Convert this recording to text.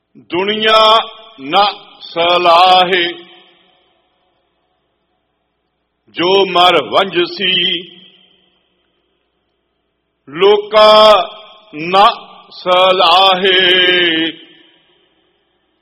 ਦੁਨੀਆ ਨਾ ਸਲਾਹੇ, ਜੋ ਮਰ ਵੰਜਸੀ ਲੋਕਾ ਨਾ ਸਲਾਹੇ।